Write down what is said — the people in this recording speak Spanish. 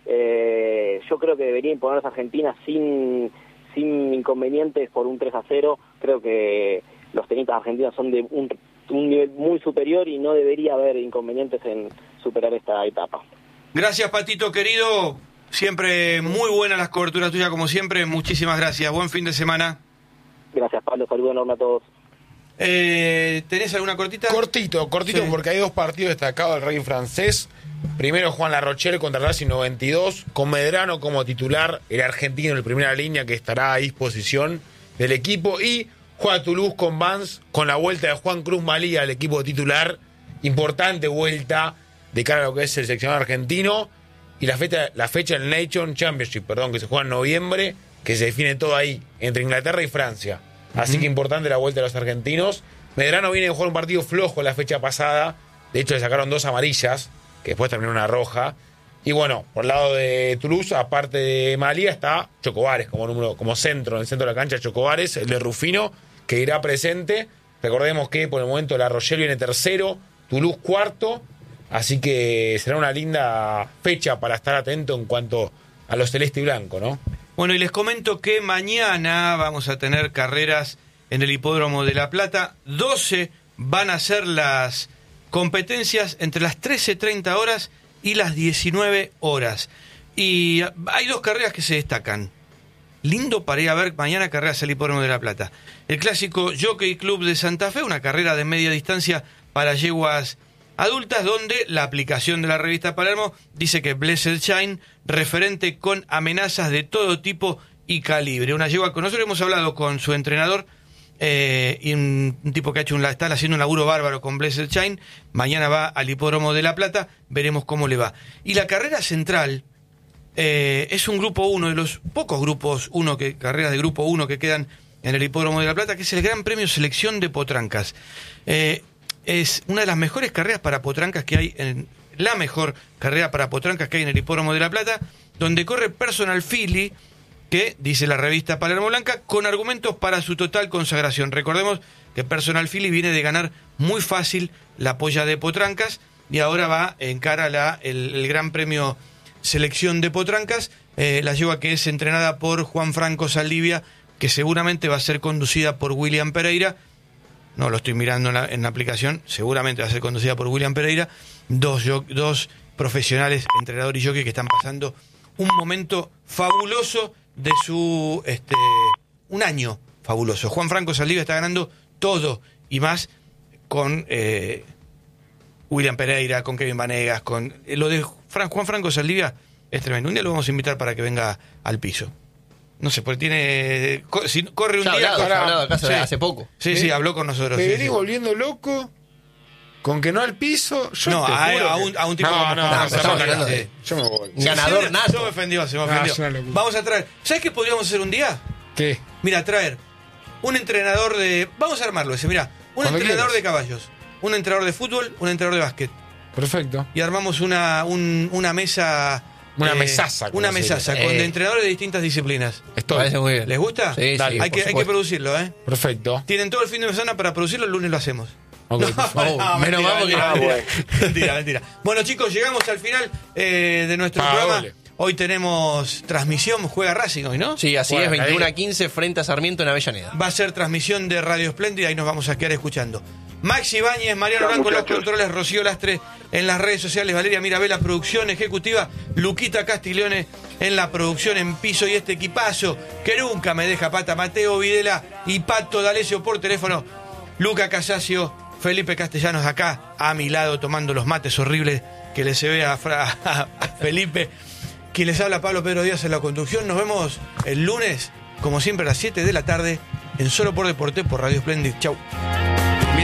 Yo creo que debería imponerse Argentina sin inconvenientes por un 3-0. Creo que los tenistas argentinos son de un nivel muy superior y no debería haber inconvenientes en superar esta etapa. Gracias, Patito, querido. Siempre muy buenas las coberturas tuyas, como siempre. Muchísimas gracias. Buen fin de semana. Gracias, Pablo. Saludos enorme a todos. ¿Tenés alguna cortita? Cortito, sí. Porque hay 2 partidos destacados del rugby francés. Primero Juan La Rochelle contra Racing 92, con Medrano como titular, el argentino en primera línea que estará a disposición del equipo, y juega Toulouse con Vance, con la vuelta de Juan Cruz Malía al equipo titular. Importante vuelta de cara a lo que es el seleccionado argentino, y la fecha del Nation Championship, que se juega en noviembre, que se define todo ahí, entre Inglaterra y Francia. Así que importante la vuelta de los argentinos. Medrano viene de jugar un partido flojo la fecha pasada, de hecho le sacaron 2 amarillas, que después terminó una roja. Y bueno, por el lado de Toulouse, aparte de Malía, está Chocobares como centro, en el centro de la cancha, Chocobares, el de Rufino, que irá presente. Recordemos que por el momento La Rochelle viene tercero, Toulouse cuarto, así que será una linda fecha para estar atento en cuanto a lo celeste y blanco, ¿no? Bueno, y les comento que mañana vamos a tener carreras en el Hipódromo de La Plata. 12 van a ser las competencias entre las 13:30 horas y las 19 horas. Y hay 2 carreras que se destacan. Lindo para ir a ver mañana carreras al Hipódromo de La Plata. El clásico Jockey Club de Santa Fe, una carrera de media distancia para yeguas adultas, donde la aplicación de la revista Palermo dice que Blessed Shine, referente con amenazas de todo tipo y calibre. Una yegua que nosotros hemos hablado con su entrenador, y un tipo que está haciendo un laburo bárbaro con Blessed Shine. Mañana va al Hipódromo de La Plata, veremos cómo le va. Y la carrera central es un grupo 1, de los pocos grupos 1, carreras de grupo 1 que quedan en el Hipódromo de La Plata, que es el Gran Premio Selección de Potrancas. Es una de las mejores carreras para potrancas que hay, la mejor carrera para potrancas que hay en el Hipódromo de La Plata, donde corre Personal Philly, que, dice la revista Palermo Blanca, con argumentos para su total consagración. Recordemos que Personal Philly viene de ganar muy fácil la polla de Potrancas y ahora va en cara el Gran Premio Selección de Potrancas, la yegua que es entrenada por Juan Franco Saldivia, que seguramente va a ser conducida por William Pereira. No lo estoy mirando en la aplicación, seguramente va a ser conducida por William Pereira. Dos profesionales, entrenador y jockey, que están pasando un momento fabuloso de un año fabuloso. Juan Franco Saldivia está ganando todo y más con William Pereira, con Kevin Vanegas, con lo de Juan Franco Saldivia es tremendo. Un día lo vamos a invitar para que venga al piso. No sé, porque corre un día. Hablado acá hace poco. Sí, habló con nosotros. ¿Te venís volviendo loco? ¿Con que no al piso? Yo a un tipo yo me voy. Ganador nato. Se me ofendió. Vamos a traer. ¿Sabes qué podríamos hacer un día? ¿Qué? Mira, traer un entrenador de... Vamos a armarlo ese, mira. Un entrenador de caballos, un entrenador de fútbol, un entrenador de básquet. Perfecto. Y armamos una mesa... Una mesaza. Una mesaza con entrenadores de distintas disciplinas. Parece muy bien. ¿Les gusta? Sí, dale, hay que producirlo, ¿eh? Perfecto. Tienen todo el fin de semana para producirlo, el lunes lo hacemos. Okay, menos mal porque... Mentira. Bueno, chicos, llegamos al final de nuestro programa. Hoy tenemos transmisión, juega Racing hoy, ¿no? Sí, así es, 21:15 frente a Sarmiento en Avellaneda. Va a ser transmisión de Radio Espléndida y nos vamos a quedar escuchando. Maxi Ibáñez, Mariano Blanco en los controles, Rocío Lastre en las redes sociales, Valeria Mirabella, producción ejecutiva, Luquita Castiglione en la producción en piso, y este equipazo que nunca me deja pata, Mateo Videla y Pato D'Alessio por teléfono, Luca Casasio, Felipe Castellanos acá a mi lado tomando los mates horribles que le se ve a Felipe. Quien les habla, Pablo Pedro Díaz en la conducción. Nos vemos el lunes, como siempre, a las 7 de la tarde en Solo por Deporte por Radio Splendid. Chau.